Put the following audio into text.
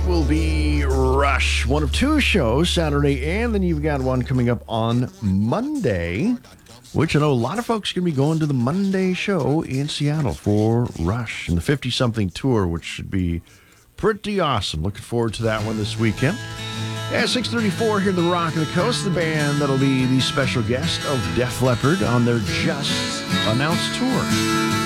will be Rush. One of two shows, Saturday, and then you've got one coming up on Monday, which I know a lot of folks are going to be going to the Monday show in Seattle for Rush and the 50-something tour, which should be pretty awesome. Looking forward to that one this weekend. At 6:34 here at the Rock of the Coast, the band that'll be the special guest of Def Leppard on their just announced tour.